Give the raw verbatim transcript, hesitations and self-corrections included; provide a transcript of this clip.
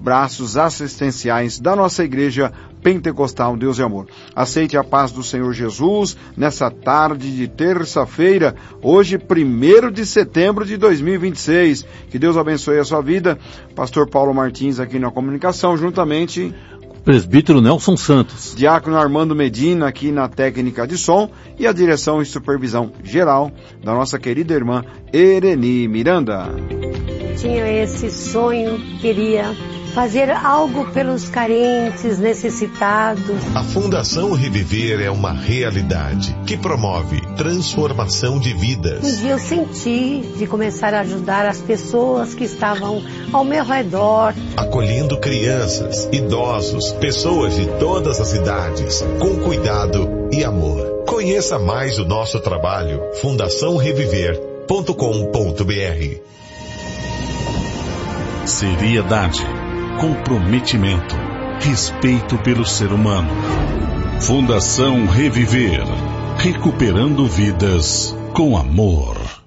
braços assistenciais da nossa Igreja Pentecostal Deus e Amor. Aceite a paz do Senhor Jesus nessa tarde de terça-feira, hoje, primeiro de setembro de dois mil e vinte e seis. Que Deus abençoe a sua vida. Pastor Paulo Martins aqui na comunicação, juntamente... Presbítero Nelson Santos. Diácono Armando Medina aqui na técnica de som e a direção e supervisão geral da nossa querida irmã Ereni Miranda. Tinha esse sonho, queria fazer algo pelos carentes, necessitados. A Fundação Reviver é uma realidade que promove transformação de vidas. Um dia eu senti de começar a ajudar as pessoas que estavam ao meu redor. Acolhendo crianças, idosos, pessoas de todas as idades, com cuidado e amor. Conheça mais o nosso trabalho, fundação reviver ponto com ponto br. Seriedade, comprometimento, respeito pelo ser humano. Fundação Reviver, recuperando vidas com amor.